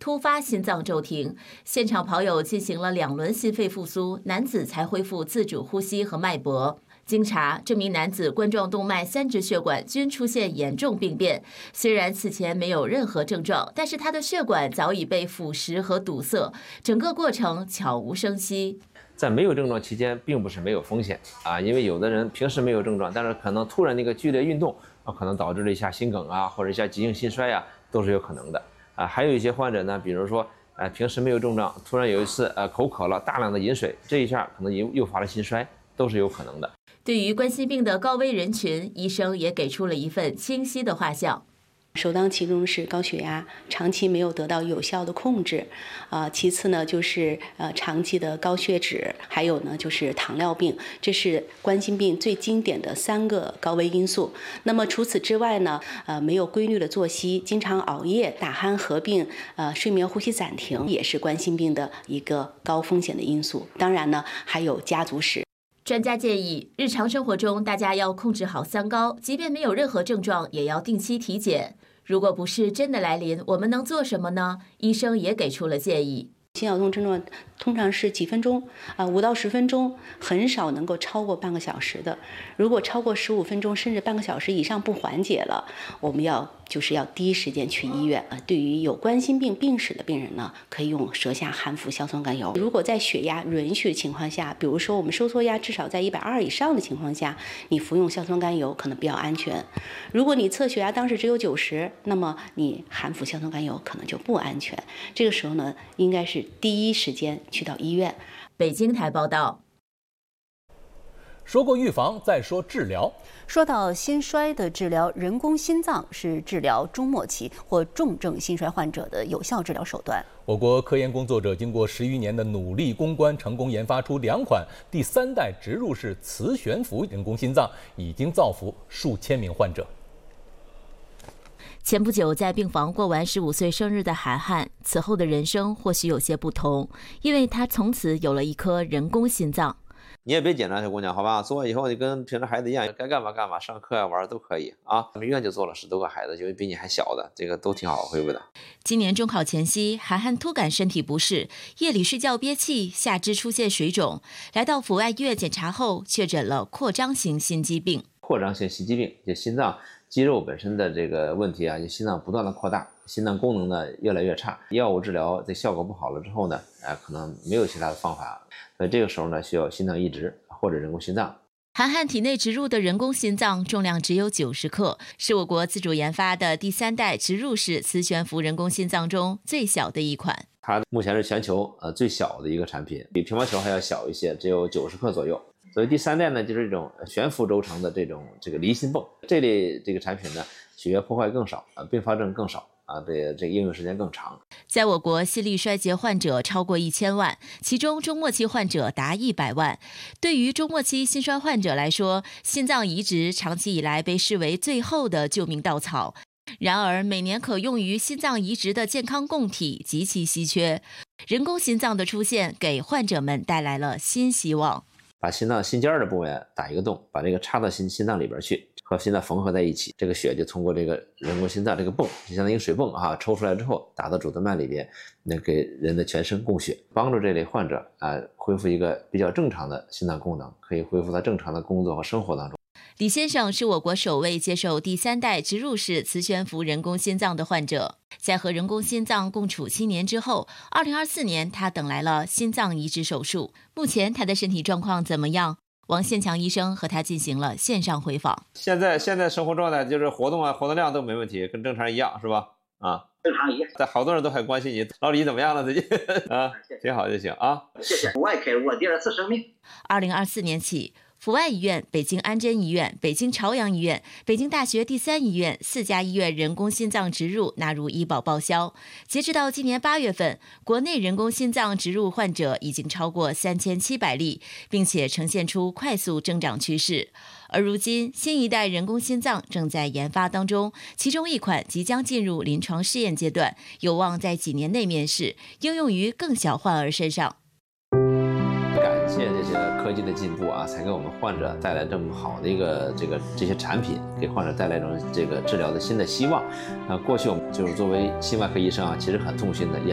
突发心脏骤停，现场跑友进行了2轮心肺复苏，男子才恢复自主呼吸和脉搏。经查，这名男子冠状动脉3支血管均出现严重病变，虽然此前没有任何症状，但是他的血管早已被腐蚀和堵塞，整个过程悄无声息。 在没有症状期间，并不是没有风险啊，因为有的人平时没有症状，但是可能突然那个剧烈运动可能导致了一下心梗啊，或者一下急性心衰啊，都是有可能的啊。还有一些患者呢，比如说平时没有症状，突然有一次口渴了，大量的饮水，这一下可能诱发了心衰，都是有可能的。 对于冠心病的高危人群，医生也给出了一份清晰的画像。 首当其冲是高血压，长期没有得到有效的控制，其次呢就是长期的高血脂，还有呢就是糖尿病，这是冠心病最经典的3个高危因素。那么除此之外呢，没有规律的作息，经常熬夜、打鼾合并睡眠呼吸暂停，也是冠心病的一个高风险的因素。当然呢，还有家族史。 专家建议，日常生活中大家要控制好3高，即便没有任何症状，也要定期体检。如果不是真的来临，我们能做什么呢？医生也给出了建议。 心绞痛症状通常是几分钟，5到10分钟，很少能够超过半个小时的。如果超过15分钟，甚至半个小时以上不缓解了，我们要第一时间去医院。对于有冠心病病史的病人呢，可以用舌下含服硝酸甘油。如果在血压允许的情况下，比如说我们收缩压至少在120以上的情况下，你服用硝酸甘油可能比较安全。如果你测血压当时只有90，那么你含服硝酸甘油可能就不安全。这个时候呢，应该是第一时间去到医院。 北京台报道。 说过预防，再说治疗。 说到心衰的治疗，人工心脏是治疗中末期或重症心衰患者的有效治疗手段。 我国科研工作者经过10余年的努力攻关，成功研发出2款第3代植入式磁悬浮人工心脏，已经造福数千名患者。 前不久在病房过完15岁生日的韩寒，此后的人生或许有些不同，因为他从此有了一颗人工心脏。 你也别紧张，小姑娘，好吧？做完以后你跟平时孩子一样，该干嘛干嘛，上课啊玩都可以啊。我们医院就做了10多个孩子，就比你还小的，这个都挺好恢复的。 今年中考前夕，韩寒突感身体不适，夜里睡觉憋气，下肢出现水肿，来到阜外医院检查后，确诊了扩张型心肌病。 扩张性心肌病，就心脏肌肉本身的这个问题啊，就心脏不断的扩大，心脏功能呢越来越差，药物治疗这效果不好了之后呢，可能没有其他的方法，所以这个时候呢，需要心脏移植或者人工心脏。 韩寒体内植入的人工心脏重量只有90克，是我国自主研发的第3代植入式磁悬浮人工心脏中最小的一款。 它目前是全球最小的一个产品，比乒乓球还要小一些，只有90克左右。所以第3代呢，就是这种悬浮轴承的这个离心泵，这类这个产品呢，血液破坏更少，并发症更少这个应用时间更长。 在我国，心力衰竭患者超过1000万，其中中末期患者达100万。对于中末期心衰患者来说，心脏移植长期以来被视为最后的救命稻草。然而，每年可用于心脏移植的健康供体极其稀缺，人工心脏的出现给患者们带来了新希望。 把心脏心尖的部位打一个洞，把这个插到心脏里边去，和心脏缝合在一起，这个血就通过这个人工心脏这个泵，就相当于水泵抽出来之后打到主动脉里边，能给人的全身供血，帮助这类患者恢复一个比较正常的心脏功能，可以恢复到正常的工作和生活当中。 李先生是我国首位接受第3代植入式磁悬浮人工心脏的患者，在和人工心脏共处7年之后，2024年他等来了心脏移植手术。目前他的身体状况怎么样？王宪强医生和他进行了线上回访。 现在生活状态就是活动量都没问题，跟正常人一样，是吧？ 正常一样。 但好多人都很关心你，老李怎么样了最近？挺好就行啊。 谢谢。我也开我第2次生命。 2024年起，阜外医院、北京安贞医院、北京朝阳医院、北京大学第3医院4家医院人工心脏植入纳入医保报销。截止到今年8月份，国内人工心脏植入患者已经超过3700例，并且呈现出快速增长趋势。而如今，新一代人工心脏正在研发当中，其中一款即将进入临床试验阶段，有望在几年内面世，应用于更小患儿身上。 感谢这些科技的进步才给我们患者带来这么好的这些产品，给患者带来一种这个治疗的新的希望。过去我们就是作为心外科医生其实很痛心的。